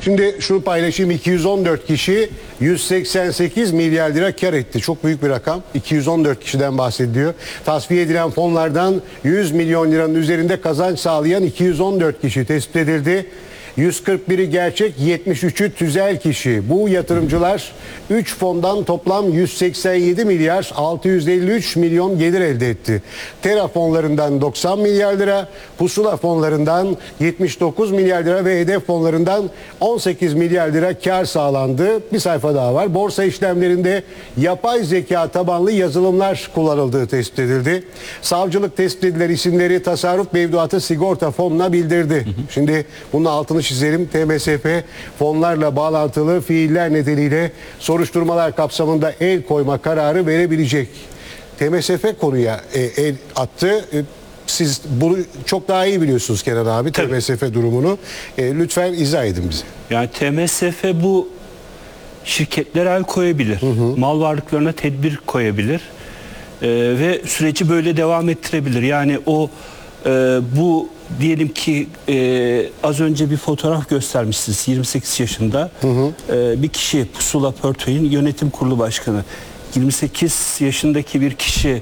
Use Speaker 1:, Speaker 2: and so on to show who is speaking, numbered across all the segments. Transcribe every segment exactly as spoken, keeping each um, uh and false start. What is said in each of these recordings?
Speaker 1: Şimdi şunu paylaşayım. iki yüz on dört kişi yüz seksen sekiz milyar lira kar etti. Çok büyük bir rakam. iki yüz on dört kişiden bahsediliyor. Tasfiye edilen fonlardan yüz milyon liranın üzerinde kazanç sağlayan iki yüz on dört kişi tespit edildi. yüz kırk biri gerçek, yetmiş üçü tüzel kişi. Bu yatırımcılar üç fondan toplam yüz seksen yedi milyar altı yüz elli üç milyon gelir elde etti. Tera fonlarından doksan milyar lira, pusula fonlarından yetmiş dokuz milyar lira ve hedef fonlarından on sekiz milyar lira kar sağlandı. Bir sayfa daha var. Borsa işlemlerinde yapay zeka tabanlı yazılımlar kullanıldığı tespit edildi. Savcılık tespit edilen isimleri Tasarruf Mevduatı Sigorta Fonu'na bildirdi. Hı hı. Şimdi bunun altını çizelim. T M S F fonlarla bağlantılı fiiller nedeniyle soruşturmalar kapsamında el koyma kararı verebilecek. T M S F konuya e, el attı. E, siz bunu çok daha iyi biliyorsunuz Kenan abi. Tabii. T M S F durumunu. E, lütfen izah edin bize.
Speaker 2: Yani T M S F bu şirketlere el koyabilir. Hı hı. Mal varlıklarına tedbir koyabilir. E, ve süreci böyle devam ettirebilir. Yani o e, bu diyelim ki e, az önce bir fotoğraf göstermişsiniz, yirmi sekiz yaşında hı hı. E, bir kişi, Pusula Portföy'ün yönetim kurulu başkanı. yirmi sekiz yaşındaki bir kişi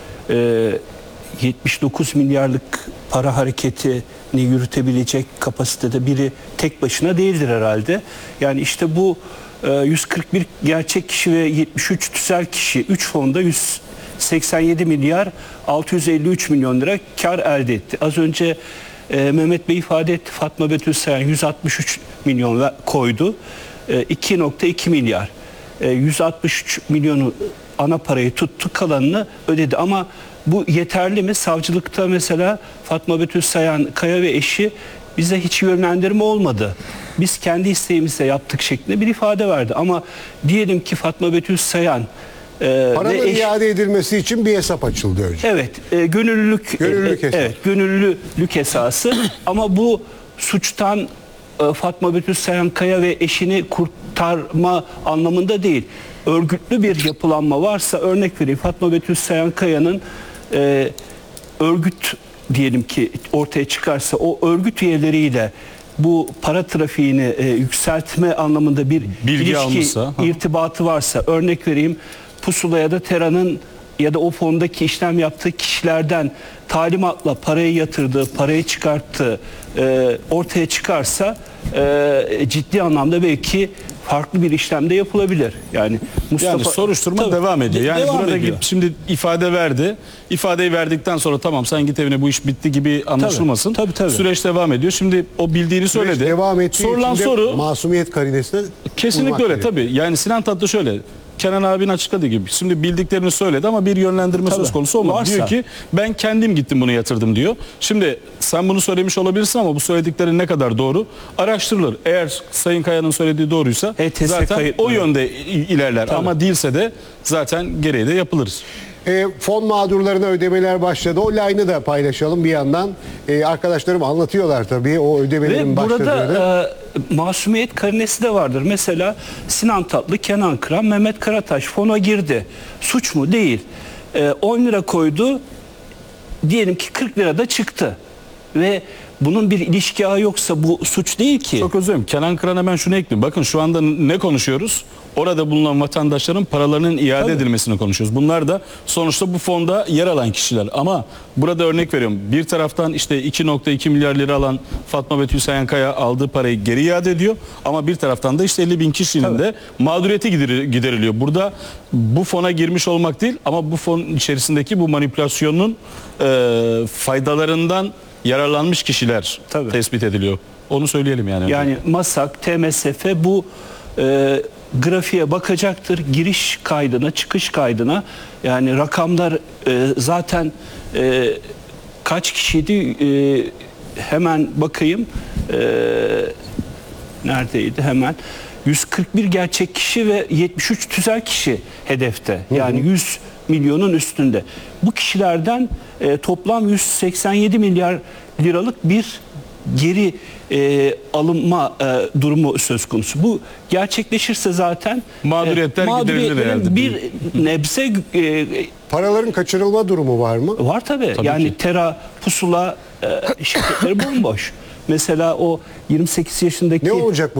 Speaker 2: e, yetmiş dokuz milyarlık para hareketini yürütebilecek kapasitede biri tek başına değildir herhalde. Yani işte bu e, yüz kırk bir gerçek kişi ve yetmiş üç tüzel kişi, üç fonda yüz seksen yedi milyar altı yüz elli üç milyon lira kar elde etti. Az önce e, Mehmet Bey ifade etti. Fatma Betül Sayan yüz altmış üç milyon koydu. E, iki nokta iki milyar. E, yüz altmış üç milyonu ana parayı tuttu, kalanını ödedi. Ama bu yeterli mi? Savcılıkta mesela Fatma Betül Sayan Kaya ve eşi bize hiç yönlendirme olmadı. Biz kendi isteğimizle yaptık şeklinde bir ifade verdi. Ama diyelim ki Fatma Betül Sayan
Speaker 1: Ee, Paranın eş... iade edilmesi için bir hesap açıldı önce.
Speaker 2: Evet, e, gönüllülük,
Speaker 1: gönüllülük
Speaker 2: e, evet, gönüllülük esası. Ama bu suçtan e, Fatma Betül Sayan Kaya ve eşini kurtarma anlamında değil. Örgütlü bir yapılanma varsa, örnek vereyim, Fatma Betül Sayan Kaya'nın e, örgüt diyelim ki ortaya çıkarsa, o örgüt üyeleriyle bu para trafiğini e, yükseltme anlamında bir bilgi ilişki, almışsa, irtibatı varsa, örnek vereyim, Pusula ya da Tera'nın ya da o fondaki işlem yaptığı kişilerden talimatla parayı yatırdığı, parayı çıkarttığı e, ortaya çıkarsa e, ciddi anlamda belki farklı bir işlemde yapılabilir. Yani Mustafa,
Speaker 3: yani soruşturma tabii, devam ediyor. Yani devam burada ediyor. Şimdi ifade verdi. İfadeyi verdikten sonra tamam sen git evine, bu iş bitti gibi anlaşılmasın.
Speaker 2: Tabii, tabii, tabii.
Speaker 3: Süreç devam ediyor. Şimdi o bildiğini
Speaker 1: Süreç
Speaker 3: söyledi.
Speaker 1: Devam ettiği
Speaker 3: Sorulan
Speaker 1: için de
Speaker 3: soru
Speaker 1: masumiyet karinesine
Speaker 3: kesinlikle öyle tabii. Yani Sinan Tatlı şöyle, Kenan abinin açıkladığı gibi şimdi bildiklerini söyledi ama bir yönlendirme tabii, söz konusu olmadı. Varsa. Diyor ki ben kendim gittim bunu yatırdım diyor. Şimdi sen bunu söylemiş olabilirsin ama bu söylediklerin ne kadar doğru araştırılır. Eğer Sayın Kaya'nın söylediği doğruysa E T S zaten kayıtlı. O yönde ilerler tabii. Ama değilse de zaten gereği de yapılır.
Speaker 1: E, fon mağdurlarına ödemeler başladı. O line'ı da paylaşalım bir yandan. E, arkadaşlarım anlatıyorlar tabii o ödemelerin başladığını.
Speaker 2: Ve burada e, masumiyet karinesi de vardır. Mesela Sinan Tatlı, Kenan Kıran, Mehmet Karataş fona girdi. Suç mu? Değil. E, on lira koydu. Diyelim ki kırk lirada çıktı. Ve bunun bir ilişki ağı yoksa bu suç değil ki.
Speaker 3: Çok özür dilerim. Kenan Kıran'a ben şunu ekleyeyim. Bakın şu anda ne konuşuyoruz? Orada bulunan vatandaşların paralarının iade Tabii. edilmesini konuşuyoruz. Bunlar da sonuçta bu fonda yer alan kişiler. Ama burada örnek veriyorum. Bir taraftan işte iki nokta iki milyar lira alan Fatma Betül Sayan Kaya aldığı parayı geri iade ediyor. Ama bir taraftan da işte elli bin kişinin Tabii. de mağduriyeti gideriliyor. Burada bu fona girmiş olmak değil ama bu fon içerisindeki bu manipülasyonun e, faydalarından yararlanmış kişiler Tabii. tespit ediliyor. Onu söyleyelim yani.
Speaker 2: Yani MASAK, T M S F bu e, grafiğe bakacaktır. Giriş kaydına, çıkış kaydına. Yani rakamlar e, zaten e, kaç kişiydi? E, hemen bakayım. E, neredeydi hemen? yüz kırk bir gerçek kişi ve yetmiş üç tüzel kişi hedefte. Yani hı hı. yüz milyonun üstünde. Bu kişilerden e, toplam yüz seksen yedi milyar liralık bir geri e, alınma e, durumu söz konusu. Bu gerçekleşirse zaten
Speaker 3: mağduriyetler e, giderilir herhalde.
Speaker 2: Bir nebze e,
Speaker 1: paraların kaçırılma durumu var mı?
Speaker 2: Var tabii. tabii yani ki. Tera, Pusula e, şirketleri bomboş. Mesela o yirmi sekiz yaşındaki...
Speaker 1: Ne olacak bu?